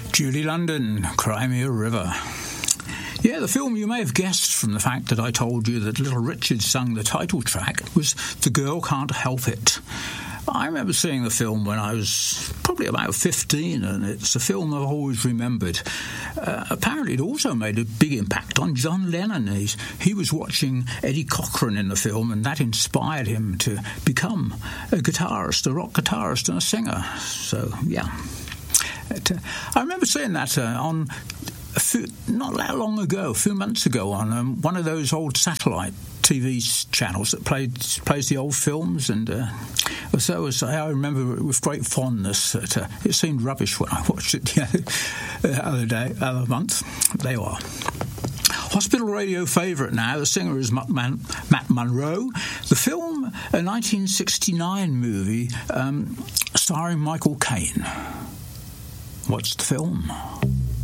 Julie London, Cry Me a River. Yeah, the film, you may have guessed from the fact that I told you that Little Richard sung the title track, was The Girl Can't Help It. I remember seeing the film when I was probably about 15, and it's a film I've always remembered. Apparently it also made a big impact on John Lennon. He was watching Eddie Cochran in the film, and that inspired him to become a guitarist, a rock guitarist and a singer. So, yeah. I remember seeing that on not that long ago, a few months ago, on one of those old satellite TV channels that plays the old films, and so I remember it with great fondness. It seemed rubbish when I watched it the other month. There you are. Hospital radio favourite now, the singer is Matt Monro. The film, a 1969 movie starring Michael Caine. What's the film?